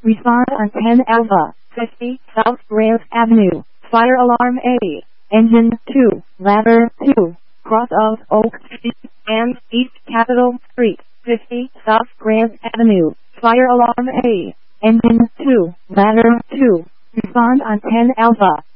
Respond on 10 Alpha, 50 South Grant Avenue. Fire alarm A. Engine 2, ladder 2. Cross of Oak Street and East Capitol Street, 50 South Grant Avenue. Fire alarm A. Engine 2, ladder 2. Respond on 10 Alpha.